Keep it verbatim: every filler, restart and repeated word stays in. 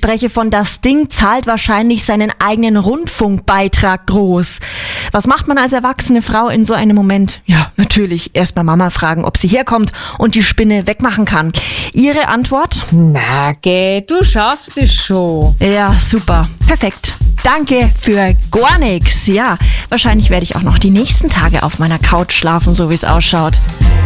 spreche von das Ding zahlt wahrscheinlich seinen eigenen Rundfunkbeitrag groß. Was macht man als erwachsene Frau in so einem Moment? Ja, natürlich erst mal Mama fragen, ob sie herkommt und die Spinne wegmachen kann. Ihre Antwort? Na, geh, du schaffst es schon. Ja, super. Perfekt. Danke für gar nichts. Ja, wahrscheinlich werde ich auch noch die nächsten Tage auf meiner Couch schlafen, so wie es ausschaut.